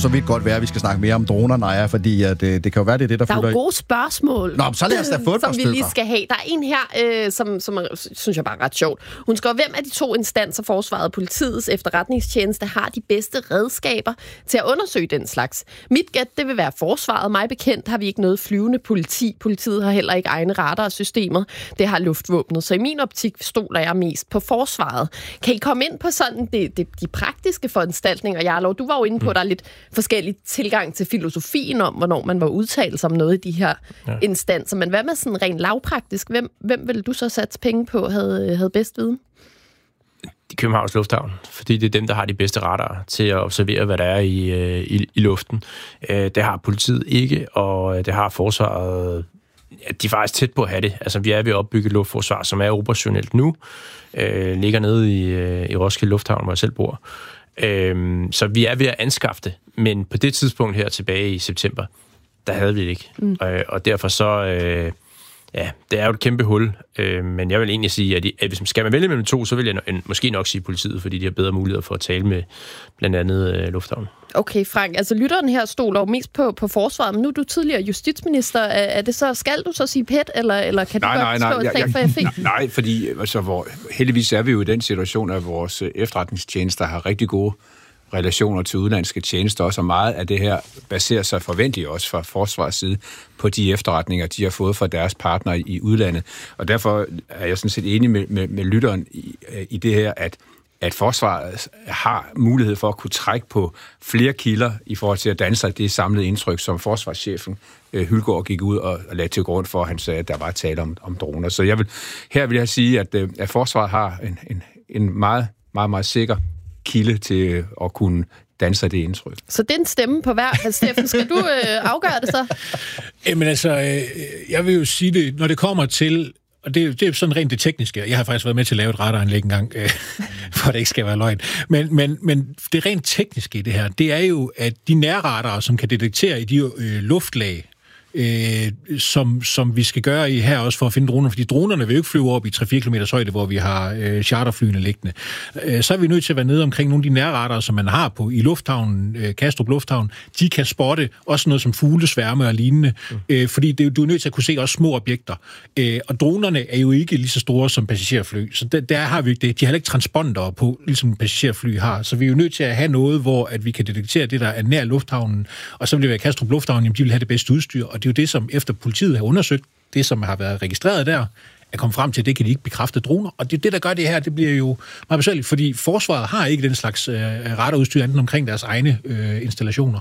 så vidt godt være, at vi skal snakke mere om droner, Naja, fordi at, det kan jo være, det er det, der fylder. Der er jo gode spørgsmål. Nå, så lad os da få et par som vi lige skal have. Der er en her, som synes jeg bare er ret sjovt. Hun skriver, hvem af de to instanser, Forsvaret og Politiets efterretningstjeneste, har de bedste redskaber til at undersøge den slags? Mit gæt, det vil være Forsvaret. Mig bekendt har vi ikke noget flyvende politi. Politiet har heller ikke egne radarsystemer. Det har luftvåbnet. Så i min optik stoler jeg mest på Forsvaret. Kan I komme ind på sådan de praktiske foranstaltninger? Jarlov, du var jo inde på, at der er lidt forskellig tilgang til filosofien om, hvornår man var udtalt sig om noget i de her instanser. Men hvad med sådan rent lavpraktisk? Hvem vil du så sætte penge på, havde bedst viden? I Københavns Lufthavn, fordi det er dem, der har de bedste radarer til at observere, hvad der er i luften. Det har politiet ikke, og det har Forsvaret. Ja, de er faktisk tæt på at have det. Altså, vi er ved at opbygge et luftforsvar, som er operationelt nu. Ligger nede i Roskilde Lufthavn, hvor jeg selv bor. Så vi er ved at anskaffe det. Men på det tidspunkt her tilbage i september, der havde vi det ikke. Og derfor så... det er jo et kæmpe hul, men jeg vil egentlig sige, at hvis man skal vælge mellem to, så vil jeg måske nok sige politiet, fordi de har bedre muligheder for at tale med blandt andet lufthavnen. Okay, Frank, altså lytteren her stoler jo mest på forsvaret, men nu er du tidligere justitsminister. Er det så, skal du så sige PET, eller kan du godt stå et slag for FE? Nej, fordi altså, heldigvis er vi jo i den situation, at vores efterretningstjenester har rigtig gode relationer til udenlandske tjenester også, og meget af det her baserer sig forventeligt også fra forsvarets side på de efterretninger, de har fået fra deres partnere i udlandet. Og derfor er jeg sådan set enig med lytteren i det her, at forsvaret har mulighed for at kunne trække på flere kilder i forhold til at danne sig det samlede indtryk, som forsvarschefen Hylgaard gik ud og lagde til grund for, at han sagde, at der var tale om droner. Så her vil jeg sige, at forsvaret har en meget, meget, meget sikker kilde til at kunne danne sig det indtryk. Så det er en stemme på hver. Steffen, skal du afgøre det så? Jamen altså, jeg vil jo sige det, når det kommer til, og det er sådan rent det tekniske. Jeg har faktisk været med til at lave et radaranlæg engang, for det ikke skal være løgn. Men det rent tekniske i det her, det er jo, at de nærradarer, som kan detektere i de luftlag, som vi skal gøre i her også for at finde droner, fordi dronerne vil jo ikke flyve op i 3-4 km højde, hvor vi har charterflyene liggende. Så er vi nødt til at være nede omkring nogle af de nærradarer, som man har på i lufthavnen, Kastrup Lufthavn. De kan spotte også noget som fuglesværme og lignende, fordi du er nødt til at kunne se også små objekter. Og dronerne er jo ikke lige så store som passagerfly, så der har vi ikke det. De har ikke transponder på, ligesom passagerfly har. Så vi er jo nødt til at have noget, hvor at vi kan detektere det, der er nær lufthavnen, og så vil det være Kastrup Lufthavn, jamen de vil have det bedste udstyr, og det er jo det, som efter politiet har undersøgt, det som har været registreret der, er kommet frem til, det kan de ikke bekræfte droner. Og det er det, der gør det her, det bliver jo meget besværligt, fordi forsvaret har ikke den slags radarudstyr andet omkring deres egne installationer.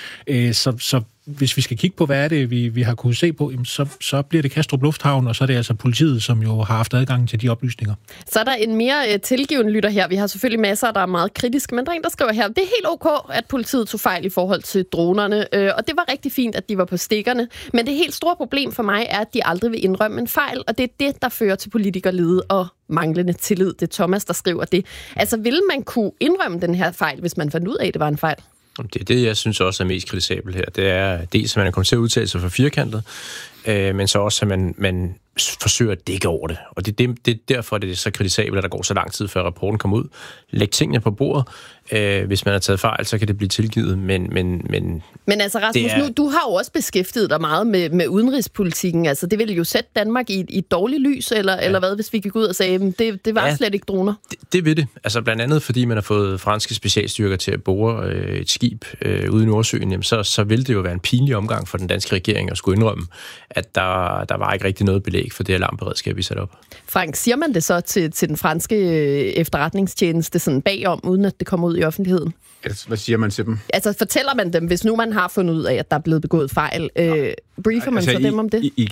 Så hvis vi skal kigge på, hvad er det, vi har kunnet se på, så bliver det Kastrup Lufthavn, og så er det altså politiet, som jo har haft adgang til de oplysninger. Så er der en mere tilgivende lytter her. Vi har selvfølgelig masser, der er meget kritiske, men der er en, der skriver her, det er helt ok, at politiet tog fejl i forhold til dronerne, og det var rigtig fint, at de var på stikkerne, men det helt store problem for mig er, at de aldrig vil indrømme en fejl, og det er det, der fører til politikerlede og manglende tillid. Det er Thomas, der skriver det. Altså, ville man kunne indrømme den her fejl, hvis man fandt ud af, at det var en fejl? Det er det, jeg synes også er mest kritisabelt her. Det er dels, at man er kommet til at udtale sig for firkantet, men så også, at man forsøger at dække over det. Og det er derfor, det er så kritisabelt, at der går så lang tid, før rapporten kommer ud. Læg tingene på bordet. Hvis man har taget fejl, så kan det blive tilgivet, men altså, Rasmus, du har jo også beskæftiget dig meget med udenrigspolitikken. Altså, det ville jo sætte Danmark i et dårligt lys, eller hvad, hvis vi gik ud og sagde, det var slet ikke droner? Det vil det. Altså, blandt andet, fordi man har fået franske specialstyrker til at bore et skib ude i Nordsøen, jamen, så vil det jo være en pinlig omgang for den danske regering at skulle indrømme, at der var ikke rigtig noget belæg for det alarmberedskab, vi satte op. Frank, siger man det så til den franske efterretningstjeneste sådan bagom, uden at det kommer ud i offentligheden? Hvad siger man til dem? Altså, fortæller man dem, hvis nu man har fundet ud af, at der er blevet begået fejl? Briefer man så dem om det?